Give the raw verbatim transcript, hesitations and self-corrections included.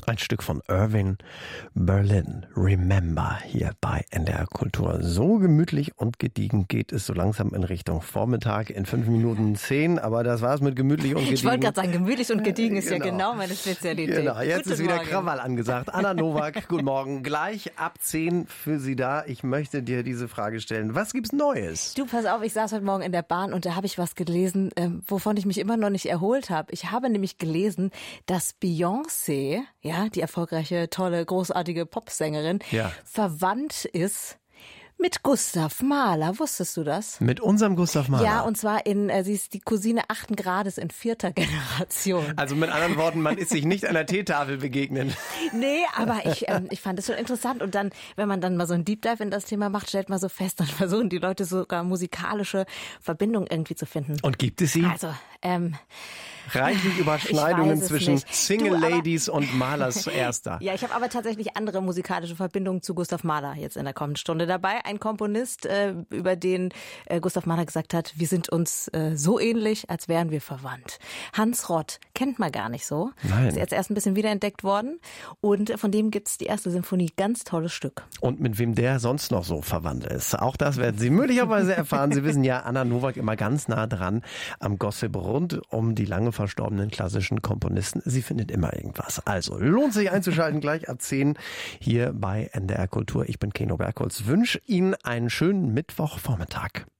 Ein Stück von Irving Berlin, Remember, hier bei N D R Kultur. So gemütlich und gediegen geht es so langsam in Richtung Vormittag in fünf Minuten zehn. Aber das war's mit gemütlich und gediegen. Ich wollte gerade sagen, gemütlich und gediegen ist genau. ja genau meine Spezialität. Genau, jetzt Guten ist wieder Morgen. Krawall angesagt. Anna Nowak, guten Morgen. Gleich ab zehn für Sie da. Ich möchte dir diese Frage stellen. Was gibt's Neues? Du, pass auf, ich saß heute Morgen in der Bahn und da habe ich was gelesen, ähm, wovon ich mich immer noch nicht erholt habe. Ich habe nämlich gelesen, dass Beyoncé, ja, die erfolgreiche, tolle, großartige Popsängerin, Ja. verwandt ist mit Gustav Mahler. Wusstest du das? Mit unserem Gustav Mahler. Ja, und zwar in, äh, sie ist die Cousine achten Grades in vierter Generation. Also mit anderen Worten, man ist sich nicht an der Teetafel begegnen. Nee, aber ich, ähm, ich fand es schon interessant. Und dann, wenn man dann mal so ein Deep Dive in das Thema macht, stellt man so fest, dann versuchen die Leute sogar musikalische Verbindungen irgendwie zu finden. Und gibt es sie? Also, ähm... Reichlich Überschneidungen es zwischen nicht. Single Du, aber- Ladies und Mahlers Erster. Ja, ich habe aber tatsächlich andere musikalische Verbindungen zu Gustav Mahler jetzt in der kommenden Stunde dabei. Ein Komponist, äh, über den äh, Gustav Mahler gesagt hat, wir sind uns äh, so ähnlich, als wären wir verwandt. Hans Rott kennt man gar nicht so. Nein. Ist jetzt erst ein bisschen wiederentdeckt worden. Und von dem gibt's die erste Symphonie. Ganz tolles Stück. Und mit wem der sonst noch so verwandt ist. Auch das werden Sie möglicherweise erfahren. Sie wissen ja, Anna Nowak immer ganz nah dran am Gossip rund um die lange verstorbenen klassischen Komponisten. Sie findet immer irgendwas. Also lohnt sich einzuschalten gleich ab zehn hier bei N D R Kultur. Ich bin Keno Bergholz. Wünsche Ihnen einen schönen Mittwochvormittag.